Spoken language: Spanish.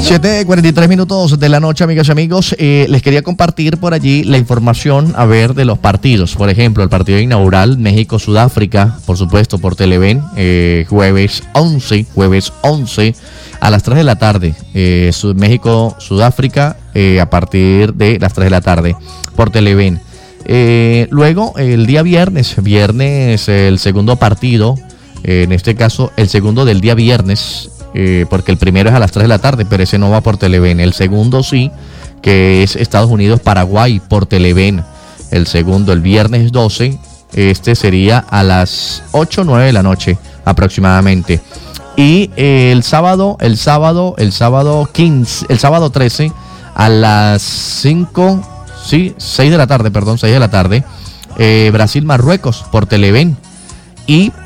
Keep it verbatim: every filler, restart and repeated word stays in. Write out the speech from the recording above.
siete cuarenta y tres minutos de la noche, amigas y amigos. Eh, les quería compartir por allí la información, a ver, de los partidos. Por ejemplo, el partido inaugural México-Sudáfrica, por supuesto, por Televen, eh, jueves once, jueves once a las tres de la tarde. Eh, México-Sudáfrica eh, a partir de las tres de la tarde por Televen. Eh, luego, el día viernes, viernes el segundo partido, eh, en este caso el segundo del día viernes, eh, porque el primero es a las tres de la tarde, pero ese no va por Televen. El segundo sí, que es Estados Unidos-Paraguay por Televen. El segundo, el viernes doce, este sería a las ocho o nueve de la noche aproximadamente. Y eh, el sábado, el sábado, el sábado quince, el sábado trece a las cinco, sí, seis de la tarde, perdón, seis de la tarde, eh, Brasil-Marruecos por Televen. Y